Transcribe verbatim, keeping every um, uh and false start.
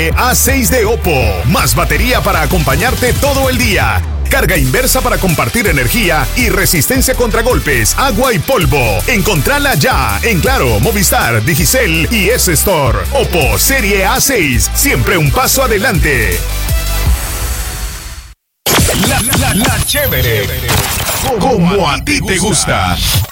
A seis de Oppo, más batería para acompañarte todo el día. Carga inversa para compartir energía y resistencia contra golpes, agua y polvo. Encontrala ya en Claro, Movistar, Digicel y S-Store. Oppo Serie A seis, siempre un paso adelante. La, la, la chévere, como a ti te gusta.